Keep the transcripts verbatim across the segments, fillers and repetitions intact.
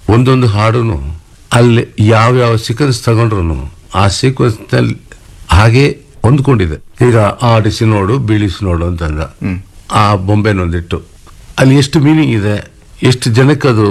ಒಂದೊಂದು ಹಾಡುನು ಅಲ್ಲಿ ಯಾವ್ಯಾವ ಸೀಕ್ವೆನ್ಸ್ ತಗೊಂಡ್ರು ಆ ಸೀಕ್ವೆನ್ಸ್ ನಲ್ಲಿ ಹಾಗೆ ಹೊಂದ್ಕೊಂಡಿದೆ. ಈಗ ಆಡಿಸಿ ನೋಡು ಬೀಳಿಸಿ ನೋಡು ಅಂತಂದ, ಆ ಬೊಂಬೆನೊಂದಿಟ್ಟು ಅಲ್ಲಿ ಎಷ್ಟು ಮೀನಿಂಗ್ ಇದೆ, ಎಷ್ಟು ಜನಕ್ಕದು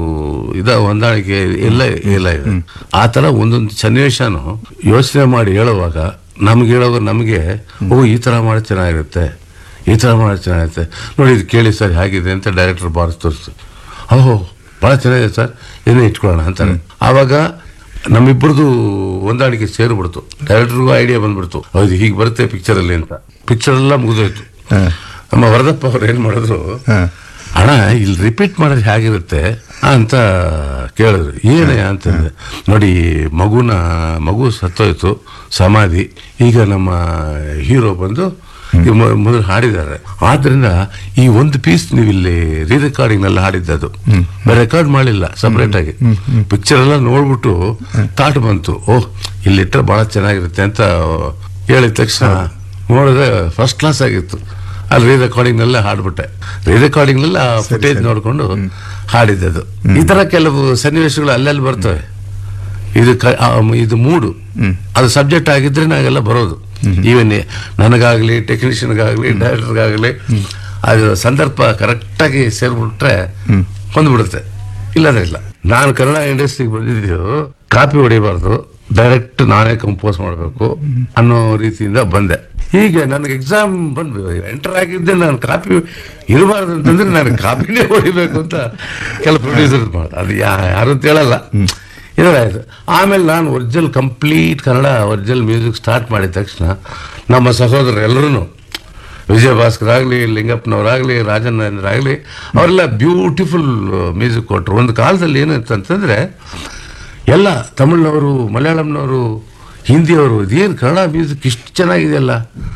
ಇದ ಹೊಂದಾಣಿಕೆ ಎಲ್ಲ ಎಲ್ಲ ಇದೆ. ಆ ತರ ಒಂದೊಂದು ಸನ್ನಿವೇಶನು ಯೋಚನೆ ಮಾಡಿ ಹೇಳುವಾಗ ನಮ್ಗೆ ಹೇಳುವಾಗ ನಮಗೆ ಓ ಈ ತರ ಮಾಡಿ ಚೆನ್ನಾಗಿರುತ್ತೆ, ಈ ತರ ಮಾಡಿ ಚೆನ್ನಾಗಿರುತ್ತೆ ನೋಡಿ, ಇದು ಕೇಳಿ ಸರ್ ಹೇಗಿದೆ ಅಂತ ಡೈರೆಕ್ಟರ್ ಬಾರಿಸ್ ತೋರಿಸ್ತು. ಓಹೋ ಬಹಳ ಚೆನ್ನಾಗಿದೆ ಸರ್, ಏನೇ ಇಟ್ಕೊಳ್ಳೋಣ ಅಂತಾರೆ. ಆವಾಗ ನಮ್ಮಿಬ್ಬರದು ಹೊಂದಾಣಿಕೆ ಸೇರ್ಬಿಡ್ತು, ಡೈರೆಕ್ಟರ್ಗೂ ಐಡಿಯಾ ಬಂದ್ಬಿಡ್ತು, ಹೌದು ಹೀಗೆ ಬರುತ್ತೆ ಪಿಕ್ಚರ್ ಅಲ್ಲಿ ಅಂತ. ಪಿಕ್ಚರ್ ಎಲ್ಲ ಮುಗಿದೋಯ್ತು. ನಮ್ಮ ವರದಪ್ಪ ಅವ್ರು ಏನ್ ಮಾಡಿದ್ರು, ಅಣ್ಣ ಇಲ್ಲಿ ರಿಪೀಟ್ ಮಾಡೋದು ಹೇಗಿರುತ್ತೆ ಅಂತ ಕೇಳಿದ್ರು. ಏನೇ ಅಂತಂದ್ರೆ, ನೋಡಿ ಮಗುನ ಮಗು ಸತ್ತೋಯ್ತು, ಸಮಾಧಿ, ಈಗ ನಮ್ಮ ಹೀರೋ ಬಂದು ಮೊದಲು ಹಾಡಿದ್ದಾರೆ, ಆದ್ರಿಂದ ಈ ಒಂದು ಪೀಸ್ ನೀವು ಇಲ್ಲಿ ರೀ ರೆಕಾರ್ಡಿಂಗ್ ನಲ್ಲಿ ಹಾಡಿದ್ದದು, ರೆಕಾರ್ಡ್ ಮಾಡಲಿಲ್ಲ ಸಪರೇಟ್ ಆಗಿ. ಪಿಕ್ಚರ್ ಎಲ್ಲ ನೋಡ್ಬಿಟ್ಟು ತಾಟ್ ಬಂತು, ಓಹ್ ಇಲ್ಲಿಟ್ರೆ ಬಹಳ ಚೆನ್ನಾಗಿರುತ್ತೆ ಅಂತ ಹೇಳಿದ ತಕ್ಷಣ ನೋಡಿದ್ರೆ ಫಸ್ಟ್ ಕ್ಲಾಸ್ ಆಗಿತ್ತು. ಅಲ್ಲಿ ರೀ ರೆಕಾರ್ಡಿಂಗ್ ನಲ್ಲೇ ಹಾಡ್ಬಿಟ್ಟೆ, ರೀ ರೆಕಾರ್ಡಿಂಗ್ ನಲ್ಲಿ ಆ ಫುಟೇಜ್ ನೋಡ್ಕೊಂಡು ಹಾಡಿದ್ದದು. ಈ ತರ ಕೆಲವು ಸನ್ನಿವೇಶಗಳು ಅಲ್ಲೆಲ್ಲಿ ಬರ್ತವೆ. ಇದು ಇದು ಮೂಡು ಅದು ಸಬ್ಜೆಕ್ಟ್ ಆಗಿದ್ರೆ ನಾವೆಲ್ಲ ಬರೋದು. ಈವನ್ ನನಗಾಗ್ಲಿ ಟೆಕ್ನಿಷಿಯನ್ಗಾಗ್ಲಿ ಡೈರೆಕ್ಟರ್ಗಾಗ್ಲಿ ಅದು ಸಂದರ್ಭ ಕರೆಕ್ಟ್ ಆಗಿ ಸೇರ್ಬಿಟ್ರೆ ಹೊಂದ್ಬಿಡುತ್ತೆ. ಇಲ್ಲದ್ರೆ ಇಲ್ಲ. ನಾನು ಕನ್ನಡ ಇಂಡಸ್ಟ್ರಿಗೆ ಬಂದಿದ್ದು ಕಾಪಿ ಹೊಡಿಬಾರ್ದು, ಡೈರೆಕ್ಟ್ ನಾನೇ ಕಂಪೋಸ್ ಮಾಡಬೇಕು ಅನ್ನೋ ರೀತಿಯಿಂದ ಬಂದೆ. ಹೀಗೆ ನನಗೆ ಎಕ್ಸಾಮ್ ಬಂದು ಎಂಟರ್ ಆಗಿದ್ದೆ, ನಾನು ಕಾಪಿ ಇರಬಾರ್ದು ಅಂತಂದ್ರೆ ನಾನು ಕಾಪಿನೇ ಹೊಡಿಬೇಕು ಅಂತ ಕೆಲವು ಪ್ರೊಡ್ಯೂಸರ್ ಮಾಡ, ಅದು ಯಾರು ಅಂತ ಹೇಳಲ್ಲ. ಇದಾಯ್ತು. ಆಮೇಲೆ ನಾನು original complete Kannada original music start ಮಾಡಿದ ತಕ್ಷಣ ನಮ್ಮ ಸಹೋದರರು ಎಲ್ಲರೂ, ವಿಜಯ ಭಾಸ್ಕರ್ ಆಗಲಿ, ಲಿಂಗಪ್ಪನವರಾಗಲಿ, ರಾಜನೇಂದ್ರ ಆಗಲಿ, ಅವರೆಲ್ಲ ಬ್ಯೂಟಿಫುಲ್ ಮ್ಯೂಸಿಕ್ ಕೊಟ್ಟರು. ಒಂದು ಕಾಲದಲ್ಲಿ ಏನಂತಂತಂದ್ರೆ ಎಲ್ಲ ತಮಿಳ್ನವರು, ಮಲಯಾಳಂನವರು, ಹಿಂದಿಯವರು, ಇದೇನು ಕನ್ನಡ ಮ್ಯೂಸಿಕ್ ಇಷ್ಟು ಚೆನ್ನಾಗಿದೆಯಲ್ಲ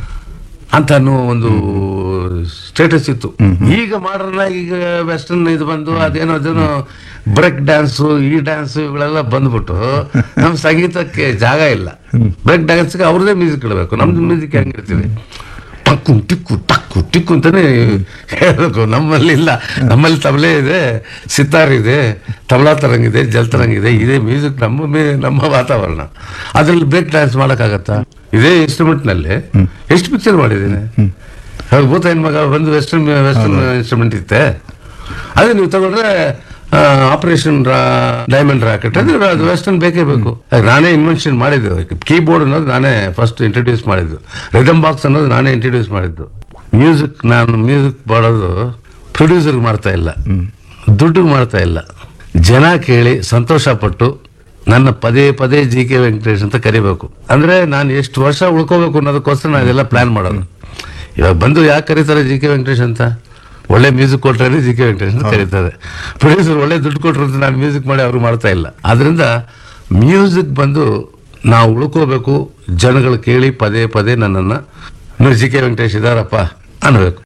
ಅಂತ ಅನ್ನೋ ಒಂದು ಸ್ಟೇಟಸ್ ಇತ್ತು. ಈಗ ಮಾಡರ್ನ್ ಆಗಿ ಈಗ ವೆಸ್ಟರ್ನ್ ಇದು ಬಂದು ಅದೇನೋ ಅದೇನೋ ಬ್ರೇಕ್ ಡ್ಯಾನ್ಸು, ಈ ಡ್ಯಾನ್ಸು ಇವೆಲ್ಲ ಬಂದ್ಬಿಟ್ಟು ನಮ್ಮ ಸಂಗೀತಕ್ಕೆ ಜಾಗ ಇಲ್ಲ. ಬ್ರೇಕ್ ಡ್ಯಾನ್ಸ್ಗೆ ಅವ್ರದೇ ಮ್ಯೂಸಿಕ್ ಇಡಬೇಕು, ನಮ್ದು ಮ್ಯೂಸಿಕ್ ಹೆಂಗಿರ್ತೀವಿ ಟಕ್ಕು ಟಿಕ್ಕು ಟಕ್ಕು ಟಿಕ್ಕು ಅಂತಾನೆ ಹೇಳಬೇಕು. ನಮ್ಮಲ್ಲಿ ಇಲ್ಲ, ನಮ್ಮಲ್ಲಿ ತಬಲೆ ಇದೆ, ಸಿತಾರ್ ಇದೆ, ತಬಲಾ ತರಂಗಿದೆ, ಜಲ್ ತರಂಗಿದೆ, ಇದೇ ಮ್ಯೂಸಿಕ್ ನಮ್ಮ ನಮ್ಮ ವಾತಾವರಣ. ಅದ್ರಲ್ಲಿ ಬ್ರೇಕ್ ಡ್ಯಾನ್ಸ್ ಮಾಡೋಕ್ಕಾಗತ್ತಾ? ಇದೇ ಇನ್ಸ್ಟ್ರೂಮೆಂಟ್ ನಲ್ಲಿ ಎಷ್ಟು ಪಿಕ್ಚರ್ ಮಾಡಿದ್ದೀನಿ. ಭೂತ ಹೆಣ್ಮಗ ಬಂದು ವೆಸ್ಟರ್ನ್ ವೆಸ್ಟರ್ನ್ ಇನ್ಸ್ಟ್ರೂಮೆಂಟ್ ಇತ್ತೆ. ಅದೇ ನೀವು ತಗೊಂಡ್ರೆ ಆಪರೇಷನ್ ಡೈಮಂಡ್ ರಾಕೆಟ್ ಅಂದ್ರೆ ಅದು ವೆಸ್ಟರ್ನ್ ಬೇಕೇ ಬೇಕು. ನಾನೇ ಇನ್ವೆನ್ಷನ್ ಮಾಡಿದ್ದು. ಕೀಬೋರ್ಡ್ ಅನ್ನೋದು ನಾನೇ ಫಸ್ಟ್ ಇಂಟ್ರೊಡ್ಯೂಸ್ ಮಾಡಿದ್ದು, ರಿದಮ್ ಬಾಕ್ಸ್ ಅನ್ನೋದು ನಾನೇ ಇಂಟ್ರೊಡ್ಯೂಸ್ ಮಾಡಿದ್ದು. ಮ್ಯೂಸಿಕ್ ನಾನು ಮ್ಯೂಸಿಕ್ ಮಾಡೋದು ಪ್ರೊಡ್ಯೂಸರ್ ಮಾಡ್ತಾ ಇಲ್ಲ, ದುಡ್ಡು ಮಾಡ್ತಾ ಇಲ್ಲ, ಜನ ಕೇಳಿ ಸಂತೋಷ ಪಟ್ಟು ನನ್ನ ಪದೇ ಪದೇ ಜಿ ಕೆ ವೆಂಕಟೇಶ್ ಅಂತ ಕರಿಬೇಕು. ಅಂದ್ರೆ ನಾನು ಎಷ್ಟು ವರ್ಷ ಉಳ್ಕೋಬೇಕು ಅನ್ನೋದಕ್ಕೋಸ್ಕರ ನಾನು ಇದೆಲ್ಲ ಪ್ಲಾನ್ ಮಾಡೋದು. ಇವಾಗ ಬಂದು ಯಾಕೆ ಕರೀತಾರೆ ಜಿ ಕೆ ವೆಂಕಟೇಶ್ ಅಂತ? ಒಳ್ಳೆ ಮ್ಯೂಸಿಕ್ ಕೊಟ್ರೆ ಜಿ ಕೆ ವೆಂಕಟೇಶ್ ಅಂತ ಕರೀತಾರೆ. ಪ್ರೊಡ್ಯೂಸರ್ ಒಳ್ಳೆ ದುಡ್ಡು ಕೊಟ್ಟರು ಅಂತ ನಾನು ಮ್ಯೂಸಿಕ್ ಮಾಡಿ ಅವರು ಮಾಡ್ತಾ ಇಲ್ಲ. ಆದ್ರಿಂದ ಮ್ಯೂಸಿಕ್ ಬಂದು ನಾವು ಉಳ್ಕೋಬೇಕು, ಜನಗಳು ಕೇಳಿ ಪದೇ ಪದೇ ನನ್ನನ್ನು ಜಿ ಕೆ ವೆಂಕಟೇಶ್ ಇದಾರಪ್ಪ ಅನ್ನಬೇಕು.